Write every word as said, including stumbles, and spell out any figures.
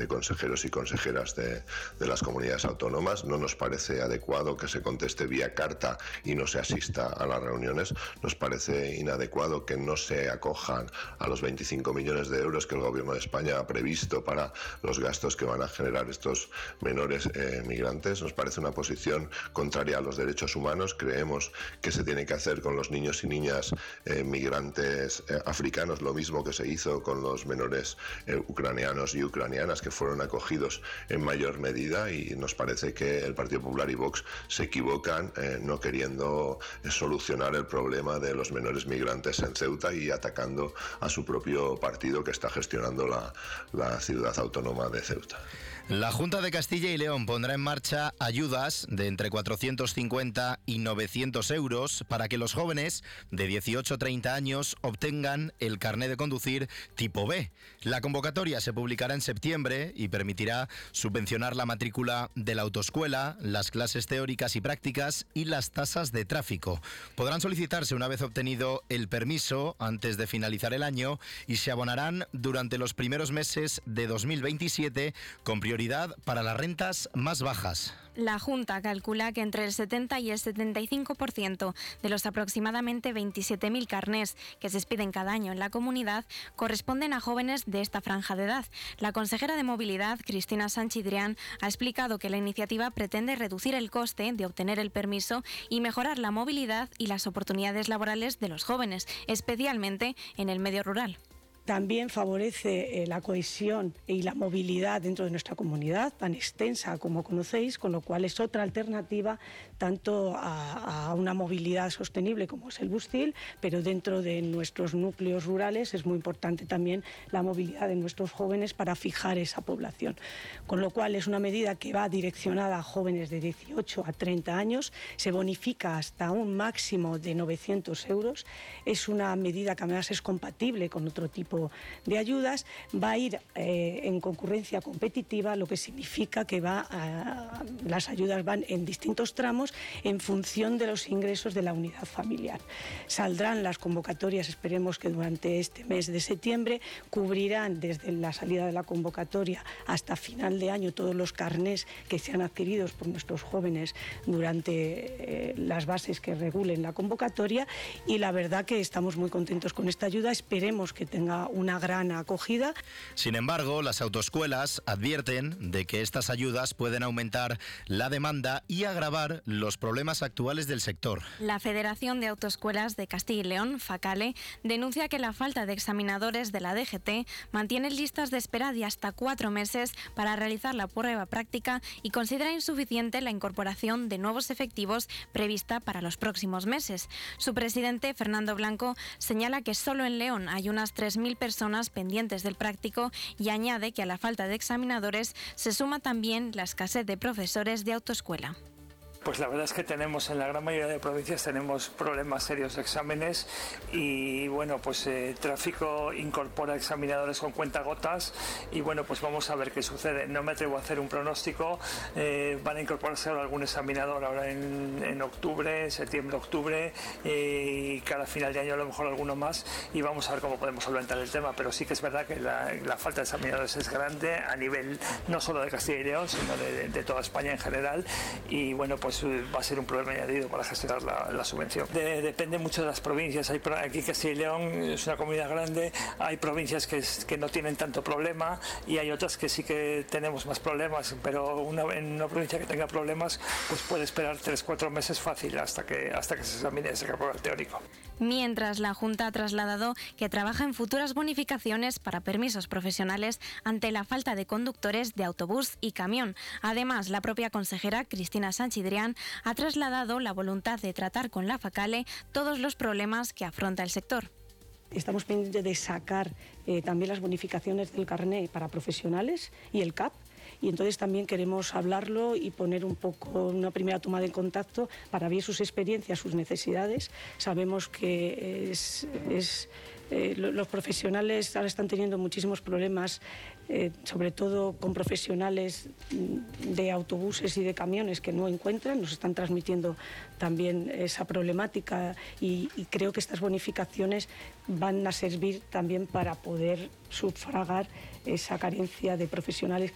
consejeros y consejeras de, de las comunidades autónomas. No nos parece adecuado que se conteste vía carta y no se asista a las reuniones. Nos parece inadecuado que no se acojan a los veinticinco millones de euros que el Gobierno de España ha previsto para los gastos que van a generar estos menores eh, migrantes. Nos parece una posición contraria a los derechos humanos. Creemos que se tiene que hacer con los niños y niñas eh, migrantes eh, africanos lo mismo que se hizo con los menores eh, ucranianos y ucranianas, que fueron acogidos en mayor medida, y nos parece que el Partido Popular y Vox se equivocan eh, no queriendo eh, solucionar el problema de los menores migrantes en Ceuta y atacando a su propio partido que está gestionando la, la ciudad autónoma de Ceuta. La Junta de Castilla y León pondrá en marcha ayudas de entre cuatrocientos cincuenta y novecientos euros para que los jóvenes de dieciocho a treinta años obtengan el carné de conducir tipo B. La convocatoria se publicará en septiembre y permitirá subvencionar la matrícula de la autoescuela, las clases teóricas y prácticas y las tasas de tráfico. Podrán solicitarse una vez obtenido el permiso antes de finalizar el año y se abonarán durante los primeros meses de dos mil veintisiete con prioridad para las rentas más bajas. La Junta calcula que entre el setenta y el setenta y cinco por ciento de los aproximadamente veintisiete mil carnés que se expiden cada año en la comunidad corresponden a jóvenes de esta franja de edad. La consejera de Movilidad, Cristina Sanchidrián, ha explicado que la iniciativa pretende reducir el coste de obtener el permiso y mejorar la movilidad y las oportunidades laborales de los jóvenes, especialmente en el medio rural. También favorece eh, la cohesión y la movilidad dentro de nuestra comunidad, tan extensa como conocéis, con lo cual es otra alternativa tanto a, a una movilidad sostenible como es el Bustil, pero dentro de nuestros núcleos rurales es muy importante también la movilidad de nuestros jóvenes para fijar esa población. Con lo cual es una medida que va direccionada a jóvenes de dieciocho a treinta años, se bonifica hasta un máximo de novecientos euros, es una medida que además es compatible con otro tipo de ayudas, va a ir eh, en concurrencia competitiva, lo que significa que va a, las ayudas van en distintos tramos en función de los ingresos de la unidad familiar. Saldrán las convocatorias, esperemos que durante este mes de septiembre, cubrirán desde la salida de la convocatoria hasta final de año todos los carnés que sean adquiridos por nuestros jóvenes durante eh, las bases que regulen la convocatoria, y la verdad que estamos muy contentos con esta ayuda, esperemos que tenga una gran acogida. Sin embargo, las autoescuelas advierten de que estas ayudas pueden aumentar la demanda y agravar los problemas actuales del sector. La Federación de Autoescuelas de Castilla y León, FACALE, denuncia que la falta de examinadores de la D G T mantiene listas de espera de hasta cuatro meses para realizar la prueba práctica y considera insuficiente la incorporación de nuevos efectivos prevista para los próximos meses. Su presidente, Fernando Blanco, señala que solo en León hay unas tres mil personas pendientes del práctico y añade que a la falta de examinadores se suma también la escasez de profesores de autoescuela. Pues la verdad es que tenemos, en la gran mayoría de provincias tenemos problemas serios de exámenes y bueno, pues eh, tráfico incorpora examinadores con cuentagotas y bueno, pues vamos a ver qué sucede. No me atrevo a hacer un pronóstico, eh, van a incorporarse ahora algún examinador ahora en, en octubre, septiembre, octubre eh, y cada final de año a lo mejor alguno más y vamos a ver cómo podemos solventar el tema, pero sí que es verdad que la, la falta de examinadores es grande a nivel no solo de Castilla y León, sino de, de toda España en general y bueno, pues va a ser un problema añadido para gestionar la, la subvención. De, depende mucho de las provincias. Hay, aquí Castilla y León es una comunidad grande, hay provincias que, que no tienen tanto problema y hay otras que sí que tenemos más problemas, pero una, en una provincia que tenga problemas pues puede esperar tres cuatro meses fácil hasta que, hasta que se examine ese capítulo teórico. Mientras, la Junta ha trasladado que trabaja en futuras bonificaciones para permisos profesionales ante la falta de conductores de autobús y camión. Además, la propia consejera Cristina Sanchidrián ha trasladado la voluntad de tratar con la FACALE todos los problemas que afronta el sector. Estamos pendientes de sacar eh, también las bonificaciones del carné para profesionales y el C A P. Y entonces también queremos hablarlo y poner un poco una primera toma de contacto para ver sus experiencias, sus necesidades. Sabemos que es, es, eh, los profesionales ahora están teniendo muchísimos problemas, eh, sobre todo con profesionales de autobuses y de camiones que no encuentran, nos están transmitiendo también esa problemática y, y creo que estas bonificaciones van a servir también para poder sufragar esa carencia de profesionales